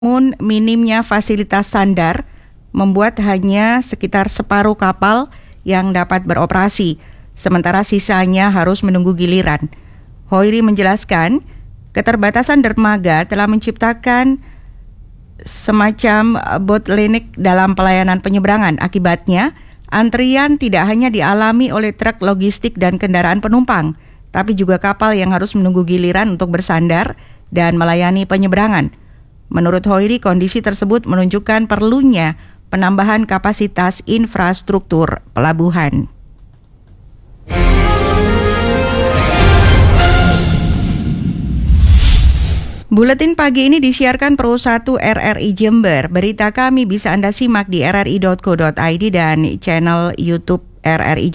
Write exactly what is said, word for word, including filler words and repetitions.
Namun minimnya fasilitas sandar membuat hanya sekitar separuh kapal yang dapat beroperasi, sementara sisanya harus menunggu giliran. Hoiri menjelaskan, keterbatasan dermaga telah menciptakan semacam bottleneck dalam pelayanan penyeberangan. Akibatnya, antrian tidak hanya dialami oleh truk logistik dan kendaraan penumpang, tapi juga kapal yang harus menunggu giliran untuk bersandar dan melayani penyeberangan. Menurut Hoiri, kondisi tersebut menunjukkan perlunya penambahan kapasitas infrastruktur pelabuhan. Buletin pagi ini disiarkan Pro satu R R I Jember. Berita kami bisa Anda simak di r r i dot co dot i d dan channel YouTube R R I